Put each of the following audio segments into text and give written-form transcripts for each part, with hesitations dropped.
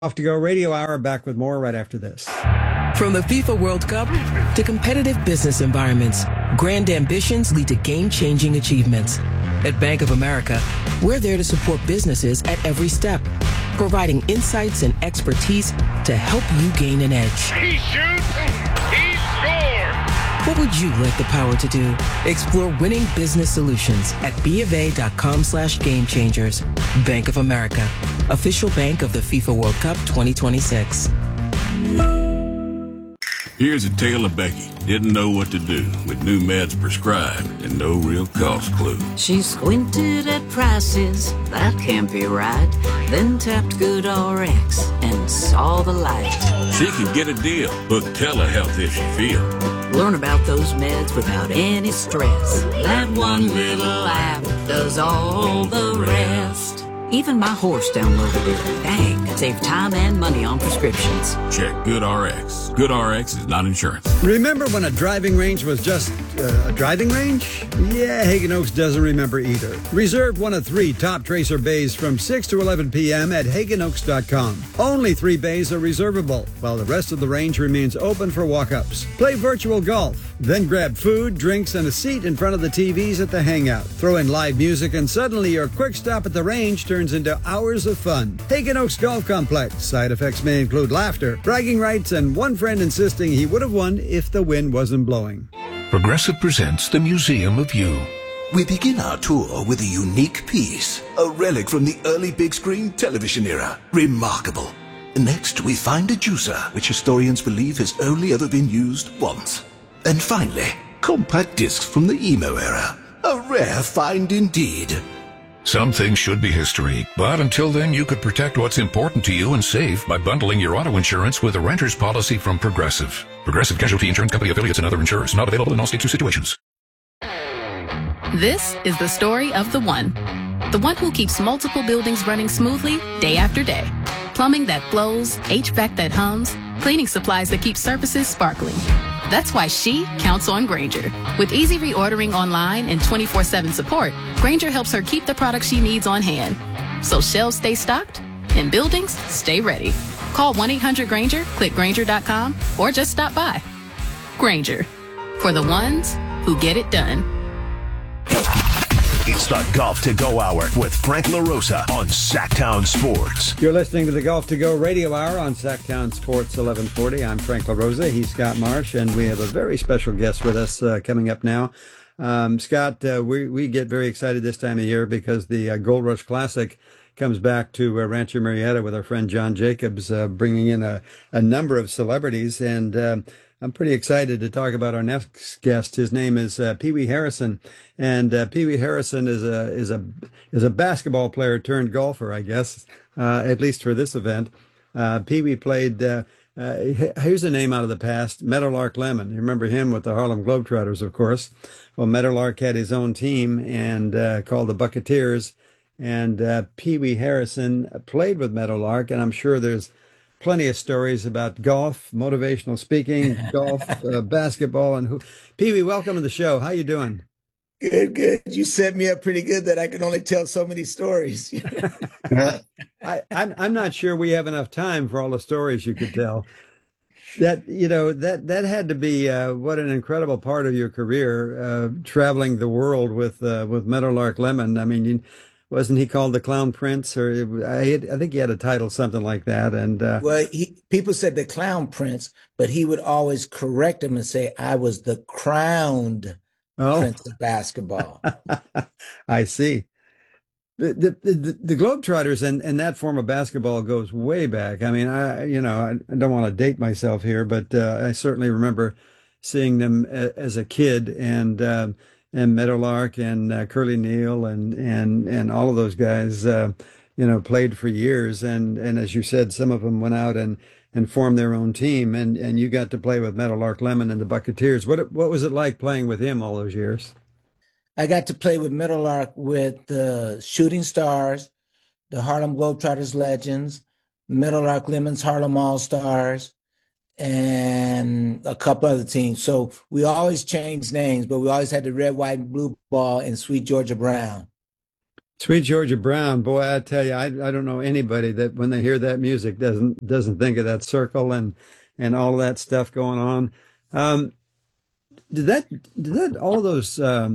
Off to Go Radio Hour, back with more right after this. From the FIFA World Cup to competitive business environments, grand ambitions lead to game-changing achievements. At Bank of America, we're there to support businesses at every step, providing insights and expertise to help you gain an edge. He shoots, he scores! What would you like the power to do? Explore winning business solutions at BofA.com/gamechangers. Bank of America, official bank of the FIFA World Cup 2026. Here's a tale of Becky. Didn't know what to do with new meds prescribed and no real cost clue. She squinted at prices, that can't be right. Then tapped GoodRx and saw the light. She can get a deal. Book telehealth if she feels. Learn about those meds without any stress. That one little app does all the rest. Even my horse downloaded it. Dang, save time and money on prescriptions. Check GoodRx. GoodRx is not insurance. Remember when a driving range was just a driving range? Yeah, Hagen Oaks doesn't remember either. Reserve one of 3 top Tracer bays from 6 to 11 p.m. at HagenOaks.com. Only 3 bays are reservable, while the rest of the range remains open for walk-ups. Play virtual golf, then grab food, drinks, and a seat in front of the TVs at the hangout. Throw in live music, and suddenly your quick stop at the range turns into hours of fun. Hagen Oaks Golf Complex. Side effects may include laughter, bragging rights, and one friend insisting he would have won if the wind wasn't blowing. Progressive presents the Museum of You. We begin our tour with a unique piece, a relic from the early big screen television era. Remarkable. Next, we find a juicer, which historians believe has only ever been used once. And finally, compact discs from the emo era. A rare find indeed. Some things should be history, but until then you could protect what's important to you and save by bundling your auto insurance with a renter's policy from Progressive. Progressive Casualty Insurance Company affiliates and other insurers. Not available in all states or situations. This is the story of the one who keeps multiple buildings running smoothly day after day. Plumbing that flows, HVAC that hums, cleaning supplies that keep surfaces sparkling. That's why she counts on Grainger. With easy reordering online and 24/7 support, Grainger helps her keep the products she needs on hand. So shelves stay stocked and buildings stay ready. Call 1-800-GRAINGER, click Grainger.com, or just stop by. Grainger, for the ones who get it done. It's the Golf to Go Hour with Frank LaRosa on Sacktown Sports. You're listening to the Golf to Go Radio Hour on Sacktown Sports 1140. I'm Frank LaRosa. He's Scott Marsh, and we have a very special guest with us coming up now. Scott, we get very excited this time of year because the Gold Rush Classic comes back to Rancho Marietta with our friend John Jacobs, bringing in a number of celebrities, and I'm pretty excited to talk about our next guest. His name is Pee Wee Harrison, and Pee Wee Harrison is a basketball player turned golfer, I guess, at least for this event. Pee Wee played. Here's a name out of the past: Meadowlark Lemon. You remember him with the Harlem Globetrotters, of course. Well, Meadowlark had his own team and called the Bucketeers, and Pee Wee Harrison played with Meadowlark, and I'm sure there's plenty of stories about golf, motivational speaking, golf, basketball, and who. Pee Wee, welcome to the show. How you doing? Good. You set me up pretty good that I can only tell so many stories. I'm not sure we have enough time for all the stories you could tell. That had to be what an incredible part of your career, traveling the world with Meadowlark Lemon. I mean, wasn't he called the Clown Prince, or I think he had a title, something like that? And well, people said the Clown Prince, but he would always correct him and say, "I was the crowned Prince of basketball." I see. The Globetrotters and that form of basketball goes way back. I mean, I don't want to date myself here, but I certainly remember seeing them as a kid, and Meadowlark and Curly Neal and all of those guys, played for years. And as you said, some of them went out and formed their own team. And you got to play with Meadowlark Lemon and the Bucketeers. What was it like playing with him all those years? I got to play with Meadowlark with the Shooting Stars, the Harlem Globetrotters Legends, Meadowlark Lemon's Harlem All-Stars, and a couple other teams. So we always changed names, but we always had the red, white, and blue ball and Sweet Georgia Brown. Sweet Georgia Brown, boy, I tell you, I don't know anybody that when they hear that music doesn't think of that circle and all that stuff going on. Um, did that all those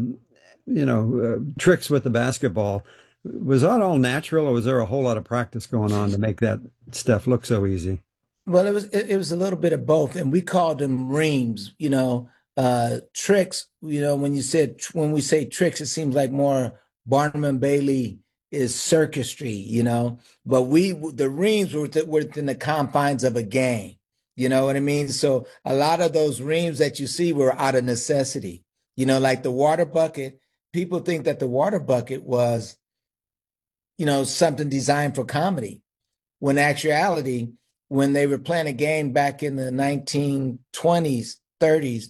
tricks with the basketball, was that all natural, or was there a whole lot of practice going on to make that stuff look so easy? Well, it was a little bit of both, and we called them reams. Tricks. When we say tricks, it seems like more Barnum and Bailey is circusry. But the reams were within the confines of a game. You know what I mean? So a lot of those reams that you see were out of necessity. Like the water bucket. People think that the water bucket was, something designed for comedy, when in actuality, when they were playing a game back in the 1920s, 30s,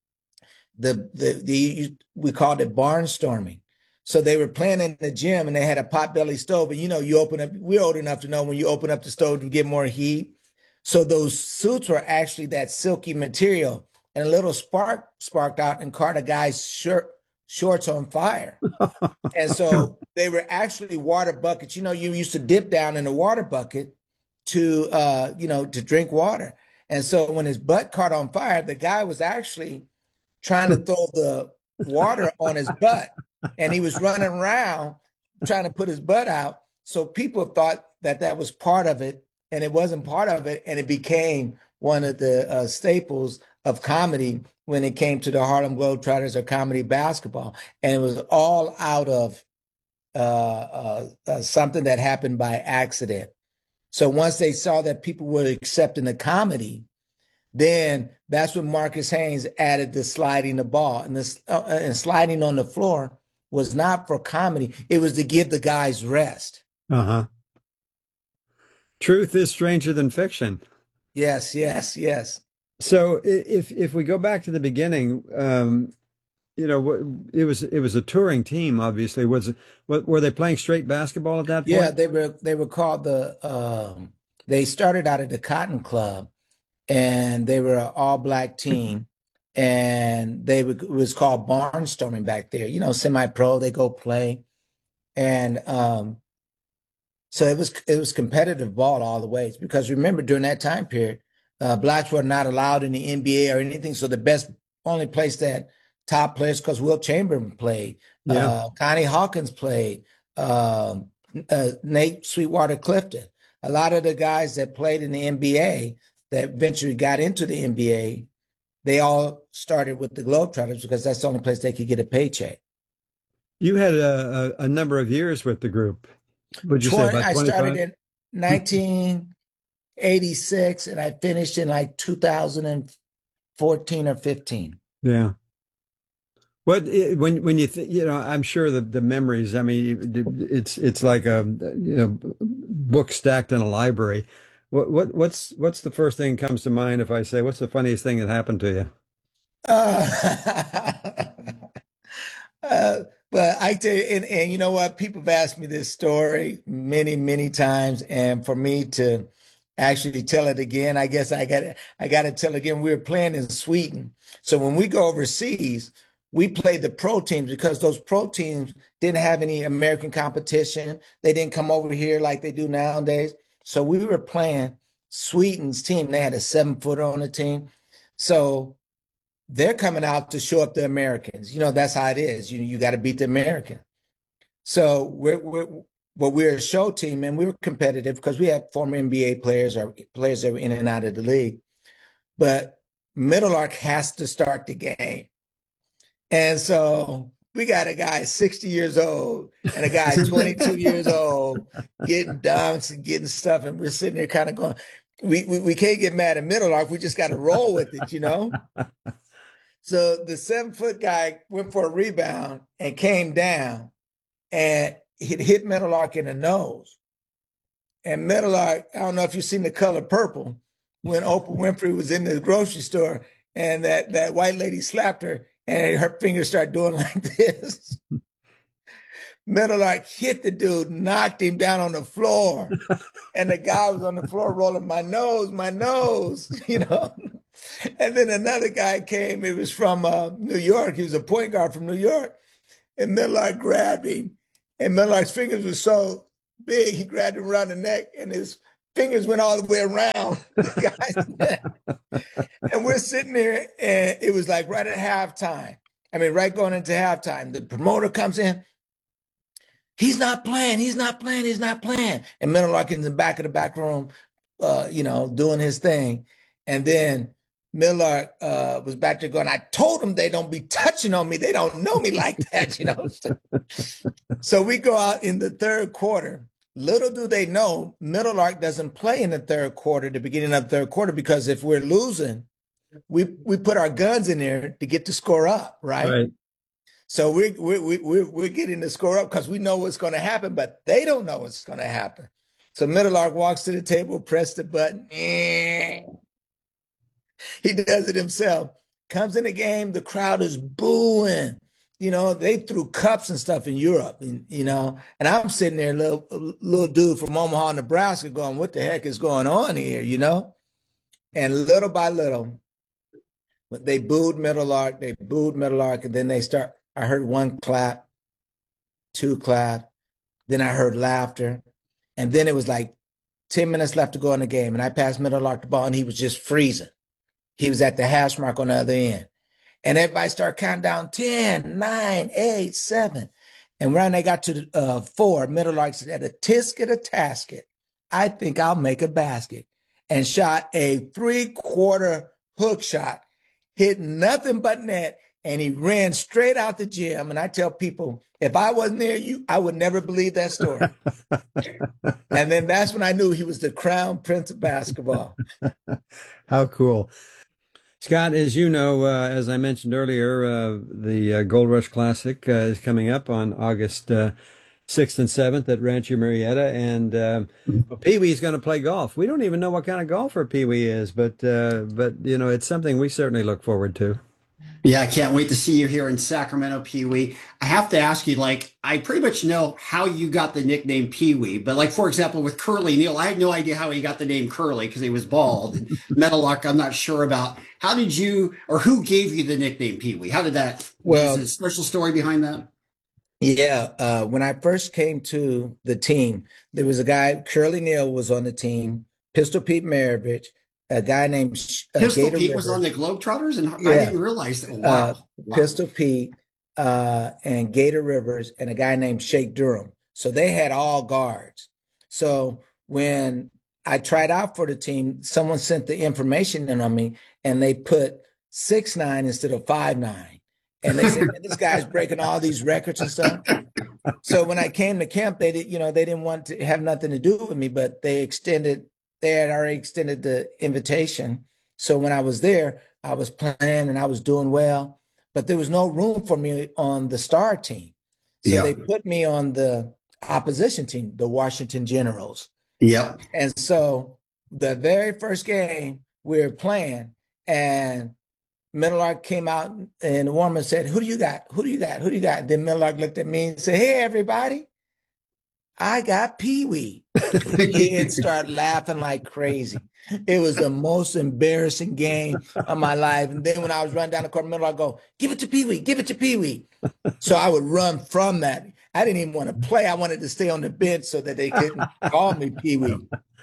we called it barnstorming. So they were playing in the gym and they had a potbelly stove. And you open up, we're old enough to know when you open up the stove to get more heat. So those suits were actually that silky material, and a little spark sparked out and caught a guy's shorts on fire. And so they were actually water buckets. You used to dip down in a water bucket to drink water. And so when his butt caught on fire, the guy was actually trying to throw the water on his butt, and he was running around trying to put his butt out. So people thought that was part of it, and it wasn't part of it. And it became one of the staples of comedy when it came to the Harlem Globetrotters or comedy basketball. And it was all out of something that happened by accident. So once they saw that people were accepting the comedy, then that's when Marcus Haynes added the sliding the ball. And sliding on the floor was not for comedy. It was to give the guys rest. Uh-huh. Truth is stranger than fiction. Yes, yes, yes. So if we go back to the beginning, it was a touring team, obviously. Were they playing straight basketball at that point? Yeah, they were called they started out at the Cotton Club, and they were an all-black team, and it was called barnstorming back there. Semi-pro, they go play, and so it was competitive ball all the way. Because remember, during that time period, blacks were not allowed in the NBA or anything. So the only place that top players, because Wilt Chamberlain played, Connie Hawkins played, Nate Sweetwater Clifton. A lot of the guys that played in the NBA that eventually got into the NBA, they all started with the Globetrotters because that's the only place they could get a paycheck. You had a number of years with the group. Would you say about 25? I started in 1986 and I finished in like 2014 or 15. Yeah. When you I'm sure the memories, I mean, it's like a book stacked in a library. What's the first thing that comes to mind if I say, what's the funniest thing that happened to you? But I tell you, and you know what? People have asked me this story many, many times, and for me to actually tell it again, I guess I got to tell it again. We were playing in Sweden, so when we go overseas, we played the pro teams because those pro teams didn't have any American competition. They didn't come over here like they do nowadays. So we were playing Sweden's team. They had a 7-footer on the team, so they're coming out to show up the Americans. That's how it is. You got to beat the American. So we're a show team, and we were competitive because we had former NBA players or players that were in and out of the league. But Middle Ark has to start the game. And so we got a guy 60 years old and a guy 22 years old getting dunks and getting stuff. And we're sitting there kind of going, we can't get mad at Middle Ark. We just got to roll with it, So the 7-foot guy went for a rebound and came down and it hit Middle Ark in the nose. And Middle Ark, I don't know if you've seen The Color Purple, when Oprah Winfrey was in the grocery store and that white lady slapped her and her fingers started doing like this. Middle Ark hit the dude, knocked him down on the floor. And the guy was on the floor rolling, my nose. And then another guy came. He was from New York. He was a point guard from New York. And Middle Ark grabbed him And Millark's fingers were so big, he grabbed him around the neck, and his fingers went all the way around the guy's neck. And we're sitting there, and it was like right at halftime. I mean, right going into halftime. The promoter comes in. He's not playing. He's not playing. He's not playing. And Millark in the back of the back room, doing his thing. And then Millark was back there going, I told them they don't be touching on me. They don't know me like that, So we go out in the third quarter. Little do they know, Millark doesn't play in the third quarter, the beginning of the third quarter, because if we're losing, we put our guns in there to get the score up, right? So we're getting the score up because we know what's going to happen, but they don't know what's going to happen. So Millark walks to the table, press the button. He does it himself. Comes in the game, the crowd is booing. They threw cups and stuff in Europe, and I'm sitting there, little dude from Omaha, Nebraska, going, what the heck is going on here, And little by little, they booed Millark, and then I heard one clap, two clap, then I heard laughter, and then it was like 10 minutes left to go in the game, and I passed Millark the ball, and he was just freezing. He was at the hash mark on the other end. And everybody started counting down 10, 9, 8, 7. And when they got to 4, Millark said, a tisket, a tasket. I think I'll make a basket. And shot a 3-quarter hook shot, hit nothing but net, and he ran straight out the gym. And I tell people, if I wasn't there, I would never believe that story. And then that's when I knew he was the crown prince of basketball. How cool. Scott, as you know, as I mentioned earlier, the Gold Rush Classic is coming up on August 6th and 7th at Rancho Murrieta, and Pee Wee's going to play golf. We don't even know what kind of golfer Pee Wee is, but it's something we certainly look forward to. Yeah, I can't wait to see you here in Sacramento, Pee Wee. I have to ask you, I pretty much know how you got the nickname Pee Wee, but for example, with Curly Neal, I had no idea how he got the name Curly because he was bald. And Millark, I'm not sure about. How did you, or who gave you the nickname Pee Wee? How did that, is there a special story behind that? Yeah, when I first came to the team, there was a guy, Curly Neal was on the team, Pistol Pete Maravich, a guy named Pistol Gator Pete Rivers. Was on the Globetrotters, and I didn't realize that. Wow. Pistol Pete and Gator Rivers and a guy named Shake Durham. So they had all guards. So when I tried out for the team, someone sent the information in on me, and they put 6'9" instead of 5'9". And they said, this guy's breaking all these records and stuff. So when I came to camp, they didn't want to have nothing to do with me, but they had already extended the invitation. So when I was there, I was playing and I was doing well, but there was no room for me on the star team. So they put me on the opposition team, the Washington Generals. Yep. And so the very first game we were playing, and Millark came out and the woman said, who do you got? Who do you got? Who do you got? Then Millark looked at me and said, hey, everybody, I got Pee Wee. He started laughing like crazy. It was the most embarrassing game of my life. And then when I was running down the court, Millark go, give it to Pee Wee, give it to Pee Wee. So I would run from that. I didn't even want to play. I wanted to stay on the bench so that they couldn't call me Pee Wee.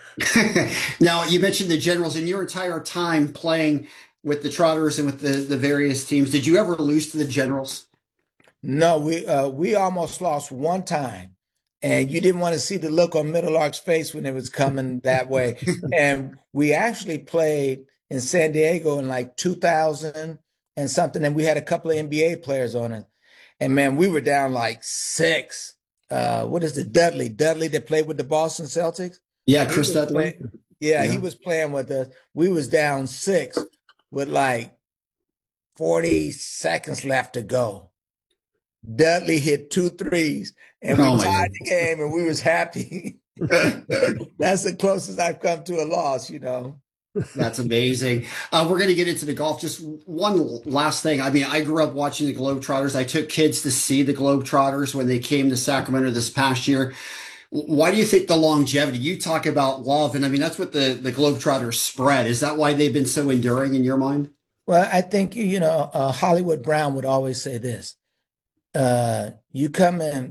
Now, you mentioned the Generals, and your entire time playing with the Trotters and with the various teams, did you ever lose to the Generals? No, we almost lost one time. And you didn't want to see the look on Millark's face when it was coming that way. And we actually played in San Diego in like 2000 and something, and we had a couple of NBA players on it. And, man, we were down like 6. What is it, Dudley? Dudley that played with the Boston Celtics? Yeah, Chris Dudley. Yeah, he was playing with us. We was down 6 with like 40 seconds left to go. Dudley hit 2 threes, and we tied the game, and we was happy. That's the closest I've come to a loss, That's amazing. We're going to get into the golf. Just one last thing. I mean, I grew up watching the Globetrotters. I took kids to see the Globetrotters when they came to Sacramento this past year. Why do you think the longevity? You talk about love, and I mean, that's what the Globetrotters spread. Is that why they've been so enduring in your mind? Well, I think, Hollywood Brown would always say this. You come in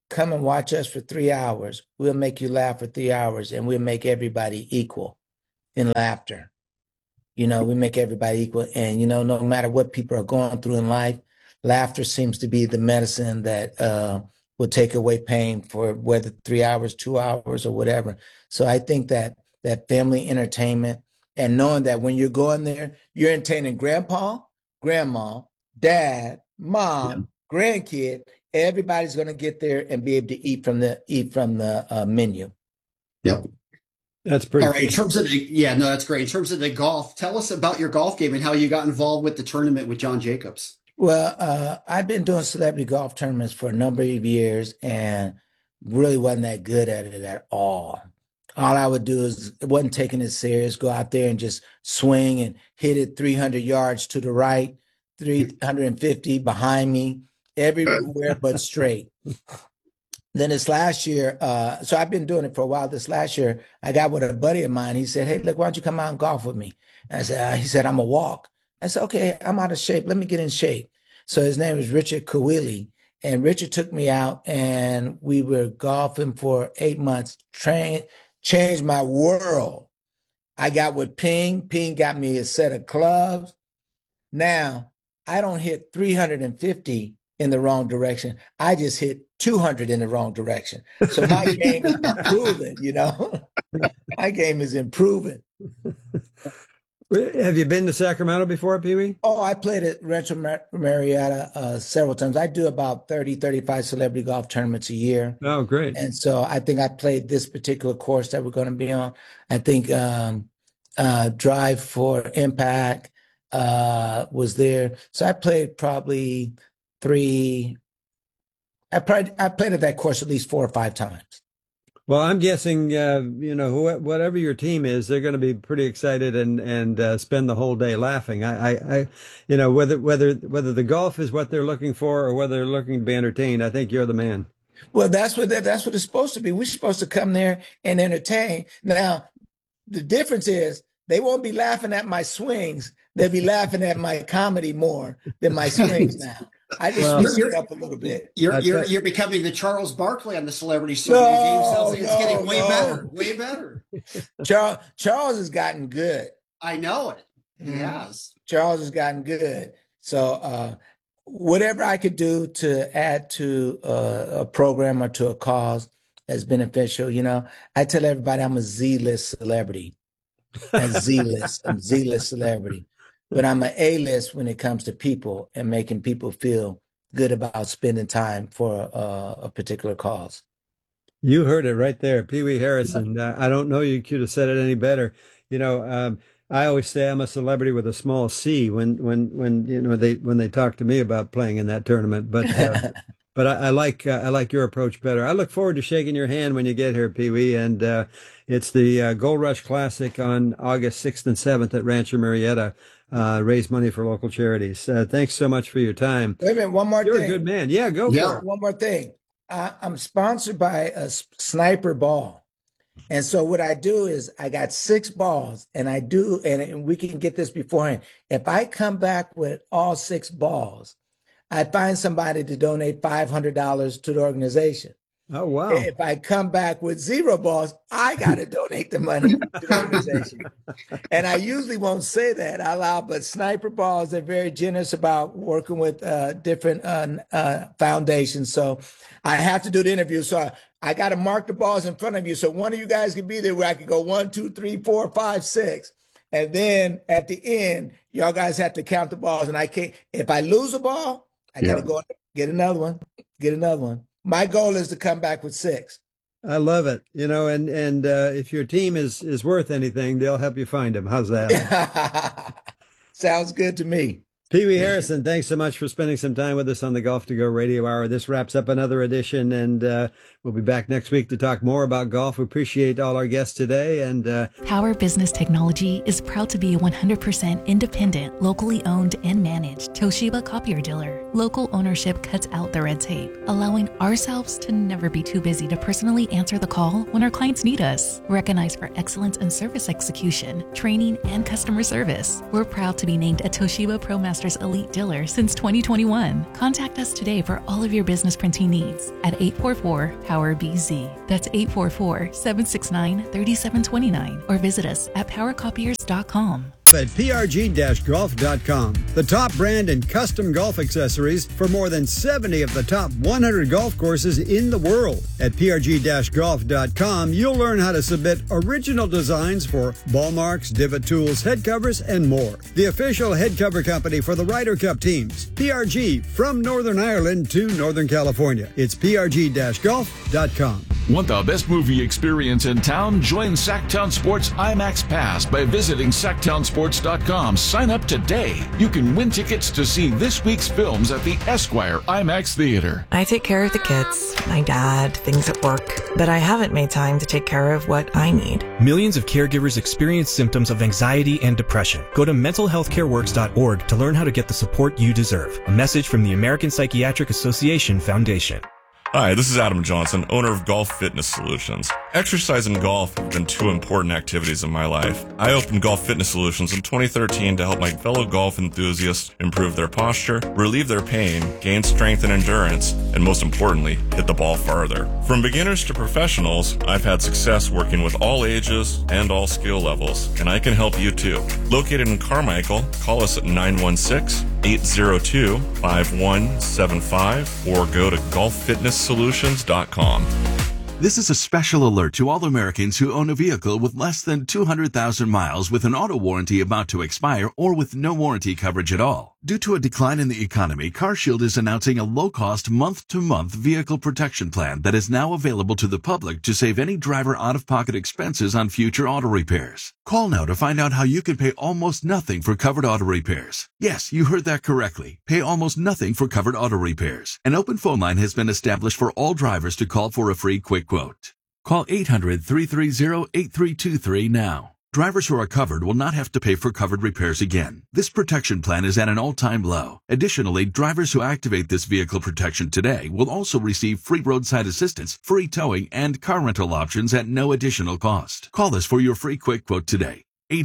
come and watch us for 3 hours. We'll make you laugh for 3 hours, and we'll make everybody equal in laughter. We make everybody equal. And, no matter what people are going through in life, laughter seems to be the medicine that will take away pain for whether 3 hours, 2 hours, or whatever. So I think that family entertainment, and knowing that when you're going there, you're entertaining grandpa, grandma, dad, mom, grandkid. Everybody's going to get there and be able to eat from the menu. Yep. That's pretty all right. In terms of that's great. In terms of the golf, tell us about your golf game and how you got involved with the tournament with John Jacobs. Well, I've been doing celebrity golf tournaments for a number of years and really wasn't that good at it at all. All I would do is, it wasn't taking it serious, go out there and just swing and hit it 300 yards to the right, 350 behind me, everywhere but straight. Then this last year, so I've been doing it for a while. This last year, I got with a buddy of mine. He said, "Hey, look, why don't you come out and golf with me?" And I said, he said, "I'm a walk." I said, "Okay, I'm out of shape. Let me get in shape." So his name is Richard Kawili. And Richard took me out and we were golfing for 8 months, changed my world. I got with Ping. Ping got me a set of clubs. Now, I don't hit 350 in the wrong direction. I just hit 200 in the wrong direction. So my game is improving, My game is improving. Have you been to Sacramento before, Pee Wee? Oh, I played at Rancho Marietta several times. I do about 30, 35 celebrity golf tournaments a year. Oh, great. And so I think I played this particular course that we're going to be on. I think Drive for Impact was there. So I played probably I played at that course at least 4 or 5 times. Well, I'm guessing, whatever your team is, they're going to be pretty excited and spend the whole day laughing. Whether the golf is what they're looking for or whether they're looking to be entertained, I think you're the man. Well, that's what it's supposed to be. We're supposed to come there and entertain. Now, the difference is they won't be laughing at my swings. They'll be laughing at my comedy more than my swings now. I just switched it up a little bit. You're becoming the Charles Barkley on the celebrity show. It's getting way better. Charles has gotten good. I know it. He has. Charles has gotten good. So whatever I could do to add to a program or to a cause that's beneficial, I tell everybody I'm a Z-list celebrity. I'm Z-list celebrity. But I'm an A-list when it comes to people and making people feel good about spending time for a particular cause. You heard it right there, Pee Wee Harrison. I don't know you could have said it any better. I always say I'm a celebrity with a small C when they talk to me about playing in that tournament. But but I like your approach better. I look forward to shaking your hand when you get here, Pee Wee. And it's the Gold Rush Classic on August 6th and 7th at Rancho Marietta. Raise money for local charities. Thanks so much for your time. Wait a minute, one more thing. You're a good man. Yeah, go for it. One more thing. I'm sponsored by a Sniper Ball. And so what I do is I got 6 balls and and we can get this beforehand. If I come back with all 6 balls, I find somebody to donate $500 to the organization. Oh, wow. If I come back with 0 balls, I got to donate the money to the organization. And I usually won't say that out loud, but Sniper Balls, they're very generous about working with different foundations. So I have to do the interview. So I got to mark the balls in front of you. So one of you guys can be there where I can go 1, 2, 3, 4, 5, 6. And then at the end, y'all guys have to count the balls. And I can't, if I lose a ball, I got to go get another one. My goal is to come back with 6. I love it. And if your team is worth anything, they'll help you find them. How's that? Sounds good to me. Pee Wee Harrison, thanks so much for spending some time with us on the Golf to Go Radio Hour. This wraps up another edition, and we'll be back next week to talk more about golf. We appreciate all our guests today. And Power Business Technology is proud to be a 100% independent, locally owned and managed Toshiba copier dealer. Local ownership cuts out the red tape, allowing ourselves to never be too busy to personally answer the call when our clients need us. Recognized for excellence in service execution, training, and customer service, we're proud to be named a Toshiba ProMaster Masters Elite dealer since 2021. Contact us today for all of your business printing needs at 844-POWER-BZ. That's 844-769-3729. Or visit us at powercopiers.com. At PRG-golf.com, the top brand in custom golf accessories for more than 70 of the top 100 golf courses in the world. At PRG-golf.com, you'll learn how to submit original designs for ball marks, divot tools, head covers, and more. The official head cover company for the Ryder Cup teams. PRG, from Northern Ireland to Northern California. It's PRG-golf.com. Want the best movie experience in town? Join Sacktown Sports IMAX Pass by visiting SacktownSports.com. Sign up today. You can win tickets to see this week's films at the Esquire IMAX Theater. I take care of the kids, my dad, things at work, but I haven't made time to take care of what I need. Millions of caregivers experience symptoms of anxiety and depression. Go to mentalhealthcareworks.org to learn how to get the support you deserve. A message from the American Psychiatric Association Foundation. Hi, this is Adam Johnson, owner of Golf Fitness Solutions. Exercise and golf have been two important activities in my life. I opened Golf Fitness Solutions in 2013 to help my fellow golf enthusiasts improve their posture, relieve their pain, gain strength and endurance, and most importantly, hit the ball farther. From beginners to professionals, I've had success working with all ages and all skill levels, and I can help you too. Located in Carmichael, call us at 916-802-5175 or go to golffitnesssolutions.com. This is a special alert to all Americans who own a vehicle with less than 200,000 miles with an auto warranty about to expire or with no warranty coverage at all. Due to a decline in the economy, CarShield is announcing a low-cost month-to-month vehicle protection plan that is now available to the public to save any driver out-of-pocket expenses on future auto repairs. Call now to find out how you can pay almost nothing for covered auto repairs. Yes, you heard that correctly. Pay almost nothing for covered auto repairs. An open phone line has been established for all drivers to call for a free quick quote. Call 800-330-8323 now. Drivers who are covered will not have to pay for covered repairs again. This protection plan is at an all-time low. Additionally, drivers who activate this vehicle protection today will also receive free roadside assistance, free towing, and car rental options at no additional cost. Call us for your free quick quote today.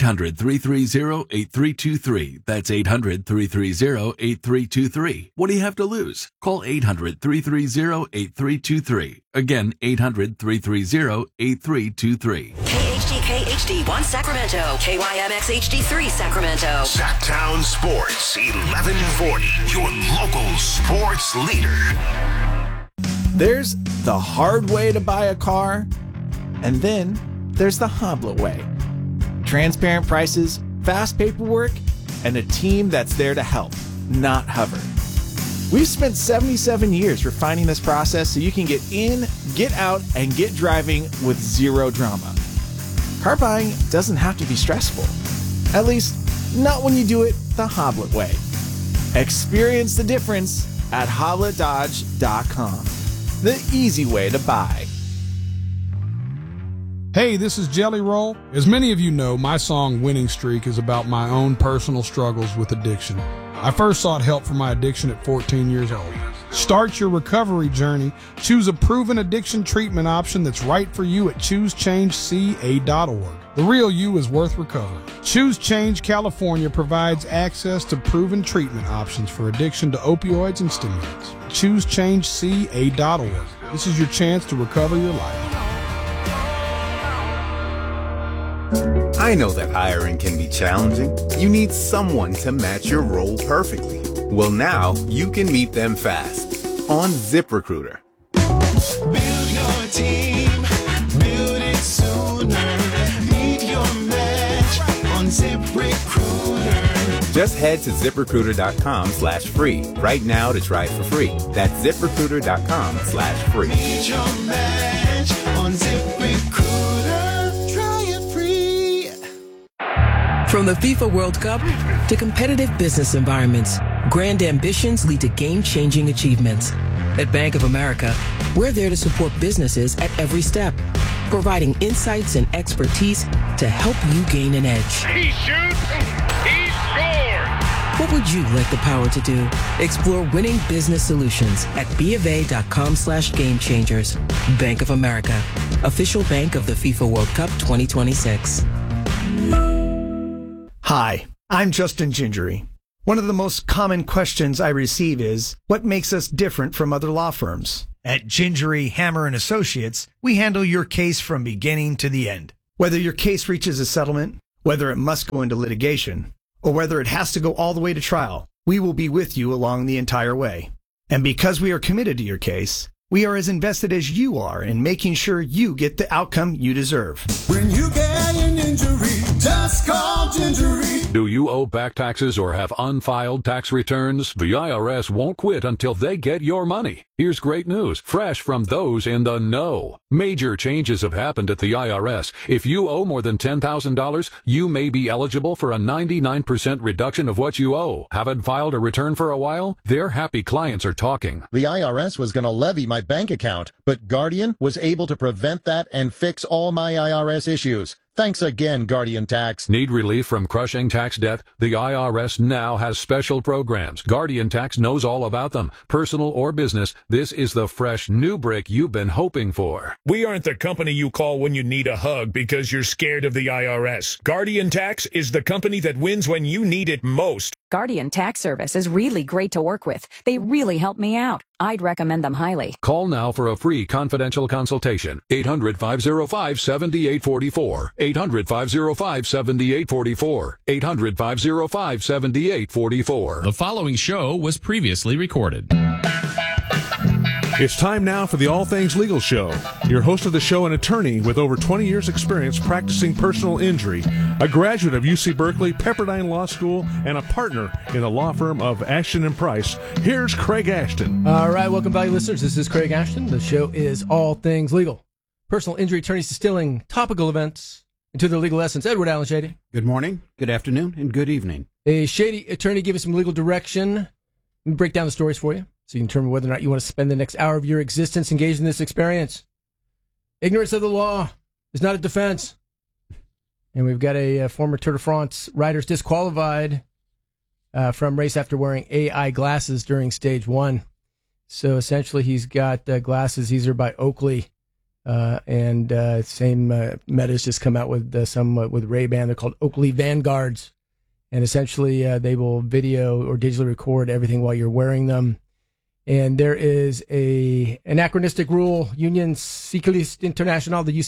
800-330-8323. That's 800-330-8323. What do you have to lose? Call 800-330-8323. Again, 800-330-8323. KHD 1 Sacramento, KYMX HD3 Sacramento. Sacktown Sports 1140, your local sports leader. There's the hard way to buy a car, and then there's the Hoblet way. Transparent prices, fast paperwork, and a team that's there to help, not hover. We've spent 77 years refining this process so you can get in, get out, and get driving with zero drama. Car buying doesn't have to be stressful. At least, not when you do it the Hoblet way. Experience the difference at HobletDodge.com. The easy way to buy. Hey, this is Jelly Roll. As many of you know, my song Winning Streak is about my own personal struggles with addiction. I first sought help for my addiction at 14 years old. Start your recovery journey. Choose a proven addiction treatment option that's right for you at ChooseChangeCA.org. The real you is worth recovering. Choose Change California provides access to proven treatment options for addiction to opioids and stimulants. ChooseChangeCA.org. This is your chance to recover your life. I know that hiring can be challenging. You need someone to match your role perfectly. Well, now you can meet them fast on ZipRecruiter. Build your team, build it sooner. Meet your match on ZipRecruiter. Just head to ZipRecruiter.com/free right now to try it for free. That's ZipRecruiter.com/free. Meet your match on ZipRecruiter. From the FIFA World Cup to competitive business environments, grand ambitions lead to game-changing achievements. At Bank of America, we're there to support businesses at every step, providing insights and expertise to help you gain an edge. He shoots, he scores! What would you like the power to do? Explore winning business solutions at BofA.com/gamechangers. Bank of America, official bank of the FIFA World Cup 2026. Hi, I'm Justin Gingery. One of the most common questions I receive is, what makes us different from other law firms? At Gingery, Hammer & Associates, we handle your case from beginning to the end. Whether your case reaches a settlement, whether it must go into litigation, or whether it has to go all the way to trial, we will be with you along the entire way. And because we are committed to your case, we are as invested as you are in making sure you get the outcome you deserve. When you get an injury, just call Gingery. Do you owe back taxes or have unfiled tax returns? The IRS won't quit until they get your money. Here's great news, fresh from those in the know. Major changes have happened at the IRS. If you owe more than $10,000, you may be eligible for a 99% reduction of what you owe. Haven't filed a return for a while? Their happy clients are talking. The IRS was going to levy my bank account, but Guardian was able to prevent that and fix all my IRS issues. Thanks again, Guardian Tax. Need relief from crushing tax debt? The IRS now has special programs. Guardian Tax knows all about them. Personal or business, this is the fresh new brick you've been hoping for. We aren't the company you call when you need a hug because you're scared of the IRS. Guardian Tax is the company that wins when you need it most. Guardian Tax Service is really great to work with. They really help me out. I'd recommend them highly. Call now for a free confidential consultation. 800-505-7844. 800-505-7844. 800-505-7844. The following show was previously recorded. It's time now for the All Things Legal Show. Your host of the show, an attorney with over 20 years' experience practicing personal injury, a graduate of UC Berkeley, Pepperdine Law School, and a partner in the law firm of Ashton & Price. Here's Craig Ashton. All right, welcome back, listeners. This is Craig Ashton. The show is All Things Legal. Personal injury attorneys distilling topical events into their legal essence. Edward Allen Shady. Good morning, good afternoon, and good evening. A Shady attorney give us some legal direction. Let me break down the stories for you, so you can determine whether or not you want to spend the next hour of your existence engaged in this experience. Ignorance of the law is not a defense. And we've got a former Tour de France rider disqualified from race after wearing AI glasses during stage 1. So essentially he's got glasses. These are by Oakley. Same Meta's just come out with some with Ray-Ban. They're called Oakley Vanguards. And essentially they will video or digitally record everything while you're wearing them. And there is a anachronistic rule. Union Cycliste Internationale, the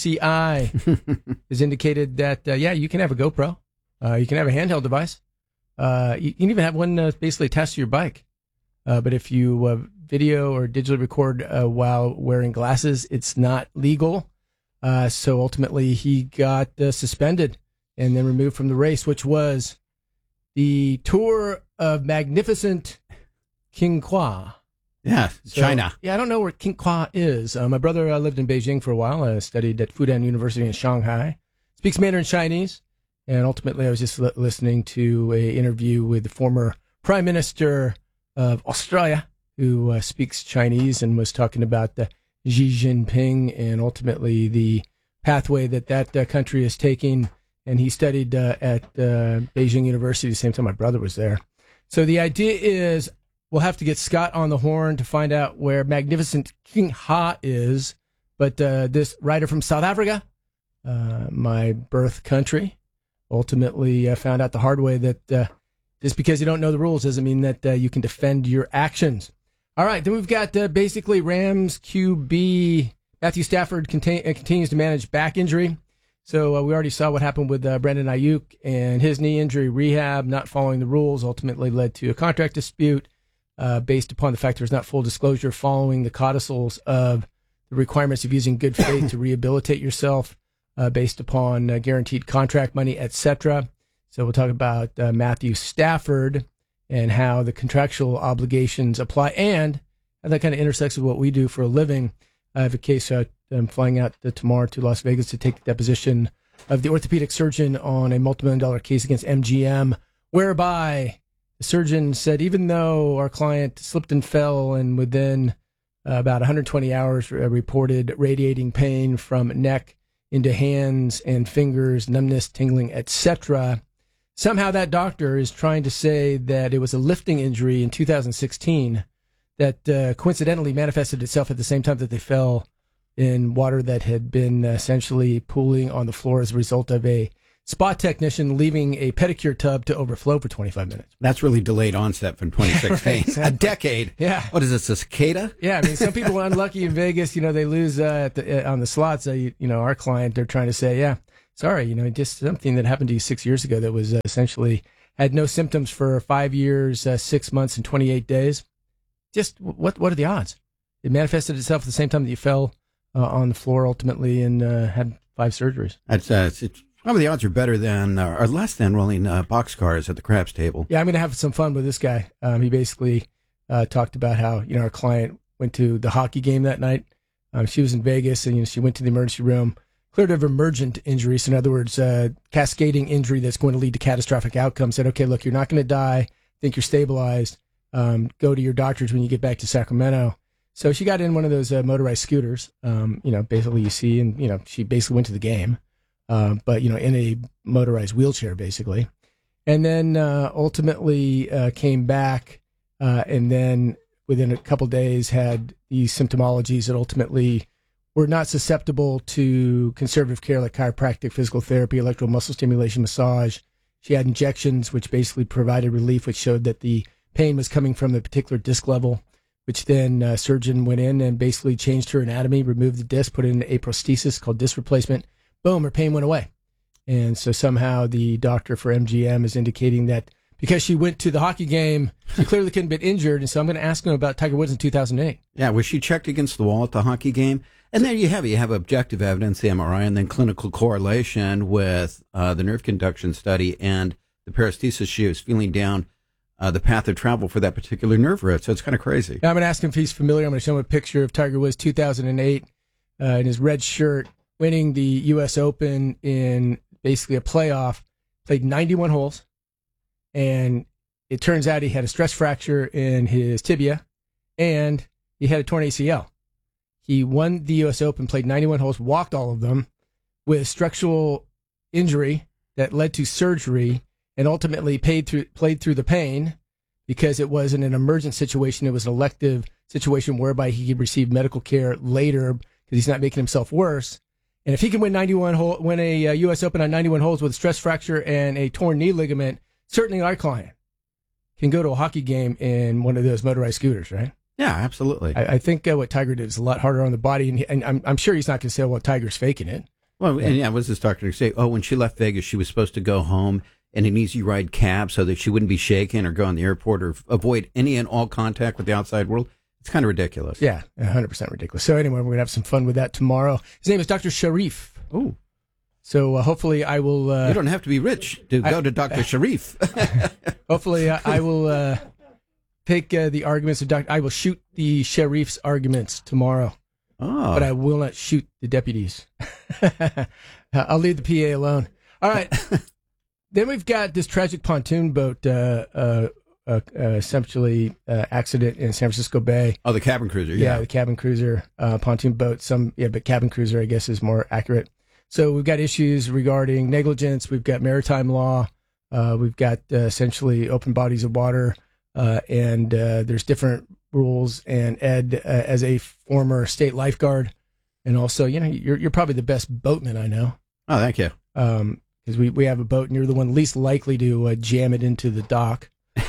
UCI, has indicated that, you can have a GoPro. You can have a handheld device. You can even have one basically attached to your bike. But if you video or digitally record while wearing glasses, it's not legal. So ultimately, he got suspended and then removed from the race, which was the Tour of Magnificent Qinghua. Yeah, China. I don't know where Qinghua is. My brother lived in Beijing for a while. Studied at Fudan University in Shanghai. Speaks Mandarin Chinese. And ultimately, I was just listening to an interview with the former Prime Minister of Australia, who speaks Chinese, and was talking about Xi Jinping and ultimately the pathway that country is taking. And he studied at Beijing University the same time my brother was there. So the idea is we'll have to get Scott on the horn to find out where Magnificent Qinghua is. But this writer from South Africa, my birth country, ultimately found out the hard way that just because you don't know the rules doesn't mean that you can defend your actions. All right, then we've got basically Rams QB Matthew Stafford continues to manage back injury. So we already saw what happened with Brandon Ayuk and his knee injury rehab, not following the rules, ultimately led to a contract dispute based upon the fact there was not full disclosure following the codicils of the requirements of using good faith to rehabilitate yourself based upon guaranteed contract money, etc. So we'll talk about Matthew Stafford and how the contractual obligations apply and how that kind of intersects with what we do for a living. I have a case I'm flying out tomorrow to Las Vegas to take the deposition of the orthopedic surgeon on a multi-million-dollar case against MGM, whereby the surgeon said even though our client slipped and fell and within about 120 hours reported radiating pain from neck into hands and fingers, numbness, tingling, etc., somehow that doctor is trying to say that it was a lifting injury in 2016 that coincidentally manifested itself at the same time that they fell in water that had been essentially pooling on the floor as a result of a spa technician leaving a pedicure tub to overflow for 25 minutes. That's really delayed onset from 2016. Right, exactly. A decade. Yeah. What is this, a cicada? Yeah, I mean, some people are unlucky in Vegas. They lose on the slots. Our client, they're trying to say, yeah, sorry, just something that happened to you 6 years ago that was essentially had no symptoms for 5 years, 6 months, and 28 days. Just what are the odds? It manifested itself at the same time that you fell on the floor ultimately and had 5 surgeries. It's probably the odds are better than or less than rolling boxcars at the craps table. Yeah, I'm going to have some fun with this guy. He basically talked about how our client went to the hockey game that night. She was in Vegas and she went to the emergency room, cleared of emergent injury. So in other words, cascading injury that's going to lead to catastrophic outcomes. Said, okay, look, you're not going to die. Think you're stabilized. Go to your doctors when you get back to Sacramento. So she got in one of those motorized scooters, basically you see, and, she basically went to the game, but, in a motorized wheelchair, basically. And then ultimately came back and then within a couple days had these symptomologies that ultimately were not susceptible to conservative care like chiropractic, physical therapy, electromuscle stimulation, massage. She had injections, which basically provided relief, which showed that the pain was coming from the particular disc level, which then a surgeon went in and basically changed her anatomy, removed the disc, put in a prosthesis called disc replacement. Boom, her pain went away. And so somehow the doctor for MGM is indicating that because she went to the hockey game, she clearly couldn't have been injured. And so I'm going to ask him about Tiger Woods in 2008. Yeah, was she checked against the wall at the hockey game? And there you have objective evidence, the MRI, and then clinical correlation with the nerve conduction study and the paraesthesis she was feeling down the path of travel for that particular nerve root. So it's kind of crazy. Now I'm going to ask him if he's familiar. I'm going to show him a picture of Tiger Woods 2008 in his red shirt, winning the U.S. Open in basically a playoff, played 91 holes. And it turns out he had a stress fracture in his tibia and he had a torn ACL. He won the U.S. Open, played 91 holes, walked all of them with structural injury that led to surgery and ultimately played through the pain because it wasn't an emergent situation. It was an elective situation whereby he could receive medical care later because he's not making himself worse. And if he can win a U.S. Open on 91 holes with a stress fracture and a torn knee ligament, certainly our client can go to a hockey game in one of those motorized scooters, right? Yeah, absolutely. I think what Tiger did is a lot harder on the body, and I'm sure he's not going to say, well, Tiger's faking it. Well, and what was this doctor going to say? Oh, when she left Vegas, she was supposed to go home in an easy ride cab so that she wouldn't be shaken or go in the airport or avoid any and all contact with the outside world. It's kind of ridiculous. Yeah, 100% ridiculous. So anyway, we're going to have some fun with that tomorrow. His name is Dr. Sharif. Oh. So hopefully I will... you don't have to be rich to go to Dr. Sharif. Hopefully I will take the arguments of Dr. I will shoot the Sharif's arguments tomorrow. Oh. But I will not shoot the deputies. I'll leave the PA alone. All right. Then we've got this tragic pontoon boat essentially accident in San Francisco Bay. Oh, the cabin cruiser. Yeah, the cabin cruiser, pontoon boat. But cabin cruiser, I guess, is more accurate. So we've got issues regarding negligence. We've got maritime law. We've got essentially open bodies of water. And there's different rules. And Ed, as a former state lifeguard, and also, you're probably the best boatman I know. Oh, thank you. Because we have a boat, and you're the one least likely to jam it into the dock.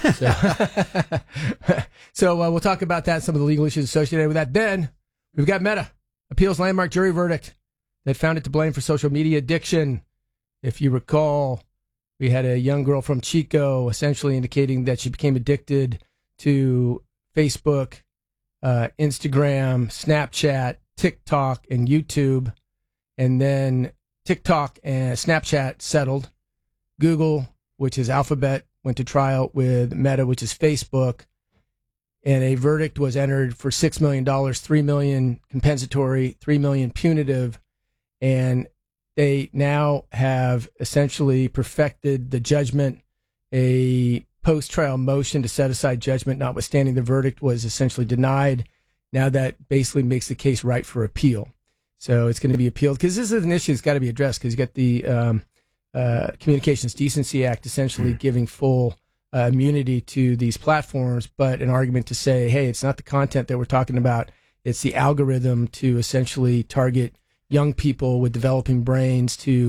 So we'll talk about that, some of the legal issues associated with that. Then we've got Meta, appeals landmark jury verdict that found it to blame for social media addiction. If you recall, we had a young girl from Chico essentially indicating that she became addicted to Facebook, Instagram, Snapchat, TikTok, and YouTube. And then TikTok and Snapchat settled. Google, which is Alphabet, went to trial with Meta, which is Facebook. And a verdict was entered for $6 million, $3 million compensatory, $3 million punitive. And they now have essentially perfected the judgment. A post-trial motion to set aside judgment, notwithstanding the verdict, was essentially denied. Now that basically makes the case right for appeal. So it's going to be appealed because this is an issue that's got to be addressed because you got the Communications Decency Act essentially giving full immunity to these platforms, but an argument to say, hey, it's not the content that we're talking about. It's the algorithm to essentially target young people with developing brains to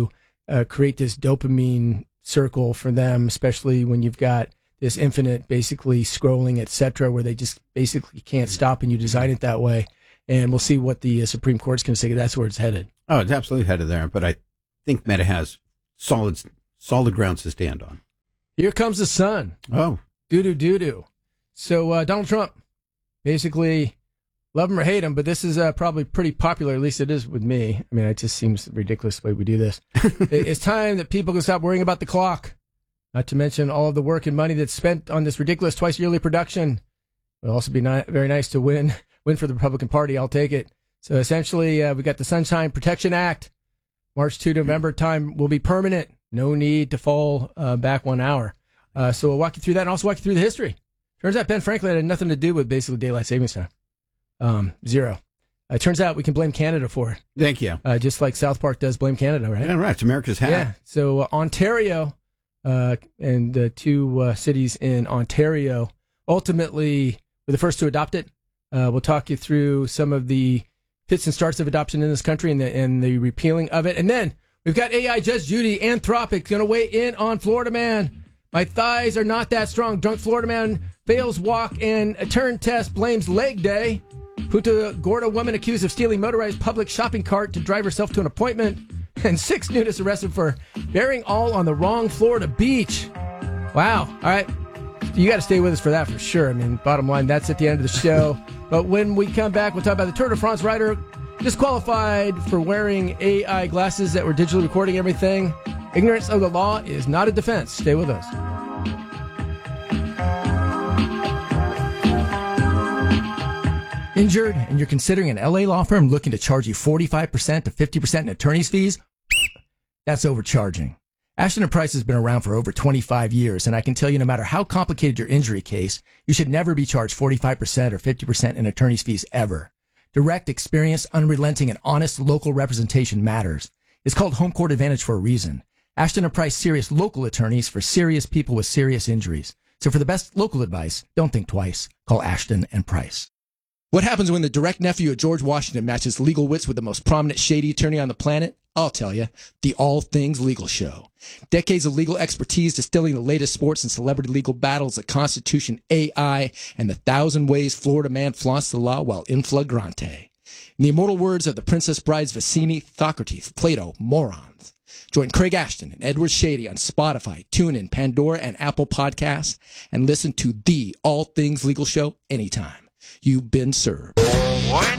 create this dopamine circle for them, especially when you've got this infinite basically scrolling, etc., where they just basically can't stop, and you design it that way. And we'll see what the Supreme Court's going to say. That's where it's headed. Oh, it's absolutely headed there, but I think Meta has solid grounds to stand on. Here comes the sun. Oh. Doo-doo. So Donald Trump, basically, love him or hate him, but this is probably pretty popular, at least it is with me. I mean, it just seems ridiculous the way we do this. It's time that people can stop worrying about the clock, not to mention all of the work and money that's spent on this ridiculous twice-yearly production. It'll also be very nice to win for the Republican Party. I'll take it. So essentially, we got the Sunshine Protection Act. March to November time will be permanent. No need to fall back 1 hour. So we'll walk you through that and also walk you through the history. Turns out Ben Franklin had nothing to do with basically daylight savings time. Zero. It turns out we can blame Canada for it. Thank you. Just like South Park does blame Canada, right? Yeah, right. It's America's hat. Yeah. So Ontario and the two cities in Ontario ultimately were the first to adopt it. We'll talk you through some of the fits and starts of adoption in this country and the repealing of it. And then we've got AI Judge Judy Anthropic going to weigh in on Florida man. My thighs are not that strong. Drunk Florida man fails walk and a turn test, blames leg day. Punta Gorda woman accused of stealing motorized public shopping cart to drive herself to an appointment. And 6 nudists arrested for burying all on the wrong Florida beach. Wow. All right. You got to stay with us for that for sure. I mean, bottom line, that's at the end of the show. But when we come back, we'll talk about the Tour de France rider disqualified for wearing AI glasses that were digitally recording everything. Ignorance of the law is not a defense. Stay with us. Injured and you're considering an LA law firm looking to charge you 45% to 50% in attorney's fees? That's overcharging. Ashton & Price has been around for over 25 years, and I can tell you no matter how complicated your injury case, you should never be charged 45% or 50% in attorney's fees ever. Direct, experienced, unrelenting, and honest local representation matters. It's called Home Court Advantage for a reason. Ashton & Price serious local attorneys for serious people with serious injuries. So for the best local advice, don't think twice. Call Ashton & Price. What happens when the direct nephew of George Washington matches legal wits with the most prominent shady attorney on the planet? I'll tell you, the All Things Legal Show. Decades of legal expertise distilling the latest sports and celebrity legal battles, the Constitution, AI, and the 1,000 ways Florida man flaunts the law while in flagrante. In the immortal words of the Princess Brides Vicini, Socrates, Plato, morons. Join Craig Ashton and Edward Shady on Spotify, TuneIn, Pandora, and Apple Podcasts, and listen to the All Things Legal Show anytime. You've been served.